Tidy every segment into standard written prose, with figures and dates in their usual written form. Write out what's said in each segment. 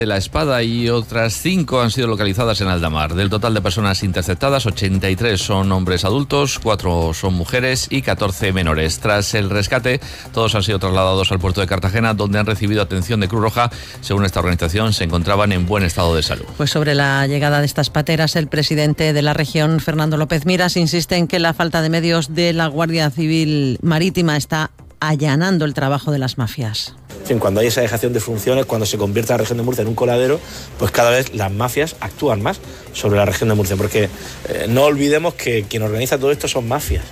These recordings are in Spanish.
La Espada y otras 5 han sido localizadas en Aldamar. Del total de personas interceptadas, 83 son hombres adultos, 4 son mujeres y 14 menores. Tras el rescate, todos han sido trasladados al puerto de Cartagena, donde han recibido atención de Cruz Roja. Según esta organización, se encontraban en buen estado de salud. Pues sobre la llegada de estas pateras, el presidente de la región, Fernando López Miras, insiste en que la falta de medios de la Guardia Civil Marítima está allanando el trabajo de las mafias. En fin, cuando hay esa dejación de funciones, cuando se convierte la región de Murcia en un coladero, pues cada vez las mafias actúan más sobre la región de Murcia, porque no olvidemos que quien organiza todo esto son mafias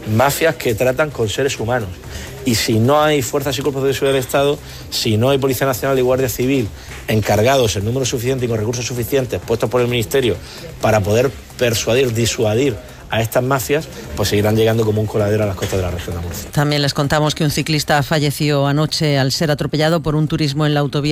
que tratan con seres humanos. Y si no hay fuerzas y cuerpos de seguridad del Estado, si no hay Policía Nacional y Guardia Civil encargados en número suficiente y con recursos suficientes puestos por el Ministerio para poder persuadir, disuadir a estas mafias, pues seguirán llegando como un coladero a las costas de la región de Murcia. También les contamos que un ciclista falleció anoche al ser atropellado por un turismo en la autovía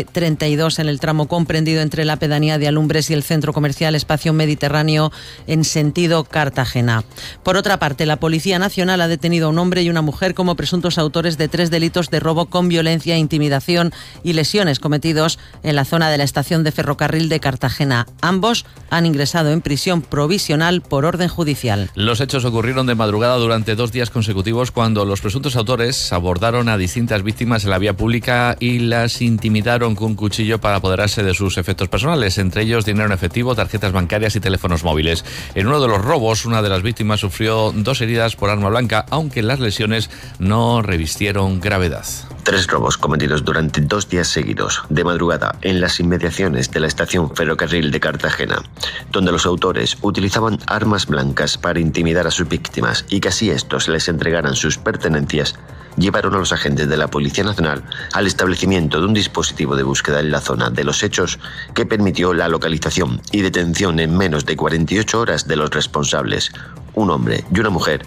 CT32 en el tramo comprendido entre la pedanía de Alumbres y el centro comercial Espacio Mediterráneo en sentido Cartagena. Por otra parte, la Policía Nacional ha detenido a un hombre y una mujer como presuntos autores de 3 delitos de robo con violencia, intimidación y lesiones cometidos en la zona de la estación de ferrocarril de Cartagena. Ambos han ingresado en prisión provisional por orden judicial. Los hechos ocurrieron de madrugada durante 2 días consecutivos cuando los presuntos autores abordaron a distintas víctimas en la vía pública y las intimidaron con un cuchillo para apoderarse de sus efectos personales, entre ellos dinero en efectivo, tarjetas bancarias y teléfonos móviles. En uno de los robos, una de las víctimas sufrió 2 heridas por arma blanca, aunque las lesiones no revistieron gravedad. 3 robos cometidos durante 2 días seguidos, de madrugada, en las inmediaciones de la estación ferrocarril de Cartagena, donde los autores utilizaban armas blancas para intimidar a sus víctimas y que así estos les entregaran sus pertenencias, llevaron a los agentes de la Policía Nacional al establecimiento de un dispositivo de búsqueda en la zona de los hechos que permitió la localización y detención en menos de 48 horas de los responsables, un hombre y una mujer.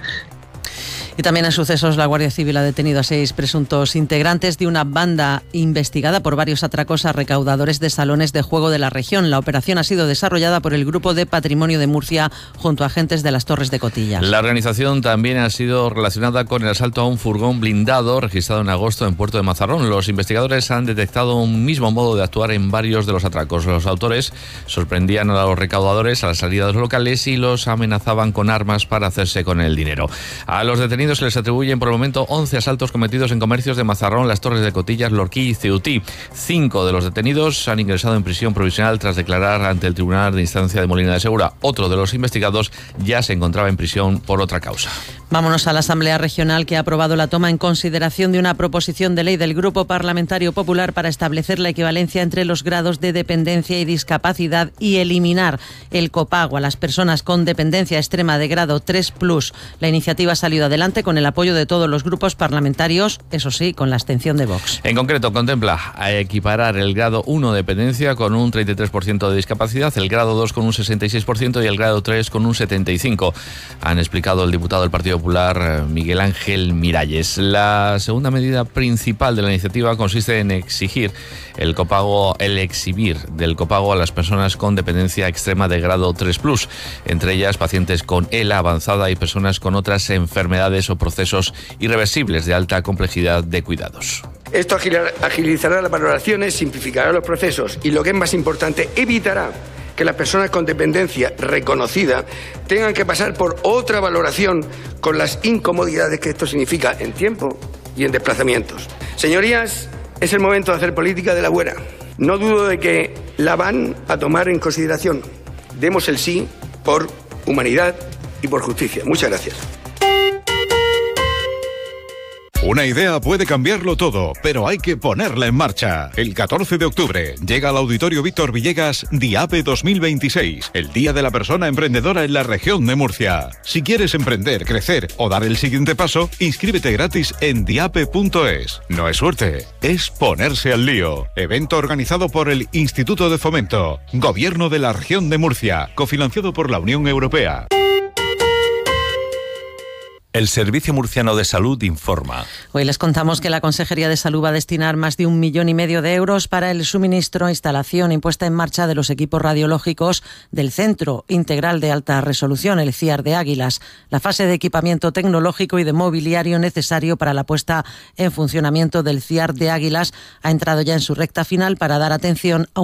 Y también en sucesos, la Guardia Civil ha detenido a 6 presuntos integrantes de una banda investigada por varios atracos a recaudadores de salones de juego de la región. La operación ha sido desarrollada por el Grupo de Patrimonio de Murcia junto a agentes de las Torres de Cotillas. La organización también ha sido relacionada con el asalto a un furgón blindado registrado en agosto en Puerto de Mazarrón. Los investigadores han detectado un mismo modo de actuar en varios de los atracos. Los autores sorprendían a los recaudadores a la salida de los locales y los amenazaban con armas para hacerse con el dinero. A los detenidos se les atribuyen por el momento 11 asaltos cometidos en comercios de Mazarrón, Las Torres de Cotillas, Lorquí y Ceutí. 5 de los detenidos han ingresado en prisión provisional tras declarar ante el Tribunal de Instancia de Molina de Segura. Otro de los investigados ya se encontraba en prisión por otra causa. Vámonos a la Asamblea Regional, que ha aprobado la toma en consideración de una proposición de ley del Grupo Parlamentario Popular para establecer la equivalencia entre los grados de dependencia y discapacidad y eliminar el copago a las personas con dependencia extrema de grado 3+. La iniciativa ha salido adelante con el apoyo de todos los grupos parlamentarios, eso sí, con la abstención de Vox. En concreto, contempla equiparar el grado 1 de dependencia con un 33% de discapacidad, el grado 2 con un 66% y el grado 3 con un 75%. Han explicado el diputado del Partido Popular, Miguel Ángel Miralles. La segunda medida principal de la iniciativa consiste en exigir el exhibir del copago a las personas con dependencia extrema de grado 3+, entre ellas pacientes con ELA avanzada y personas con otras enfermedades o procesos irreversibles de alta complejidad de cuidados. Esto agilizará las valoraciones, simplificará los procesos y, lo que es más importante, evitará que las personas con dependencia reconocida tengan que pasar por otra valoración con las incomodidades que esto significa en tiempo y en desplazamientos. Señorías, es el momento de hacer política de la buena. No dudo de que la van a tomar en consideración. Demos el sí por humanidad y por justicia. Muchas gracias. Una idea puede cambiarlo todo, pero hay que ponerla en marcha. El 14 de octubre llega al Auditorio Víctor Villegas DIAPE 2026, el Día de la Persona Emprendedora en la región de Murcia. Si quieres emprender, crecer o dar el siguiente paso, inscríbete gratis en diape.es. No es suerte, es ponerse al lío. Evento organizado por el Instituto de Fomento, Gobierno de la Región de Murcia, cofinanciado por la Unión Europea. El Servicio Murciano de Salud informa. Hoy les contamos que la Consejería de Salud va a destinar más de 1,5 millones de euros para el suministro, instalación y puesta en marcha de los equipos radiológicos del Centro Integral de Alta Resolución, el CIAR de Águilas. La fase de equipamiento tecnológico y de mobiliario necesario para la puesta en funcionamiento del CIAR de Águilas ha entrado ya en su recta final para dar atención a